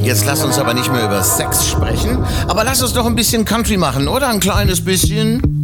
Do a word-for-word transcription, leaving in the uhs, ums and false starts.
Jetzt lass uns aber nicht mehr über Sex sprechen, aber lass uns doch ein bisschen Country machen, oder? Ein kleines bisschen.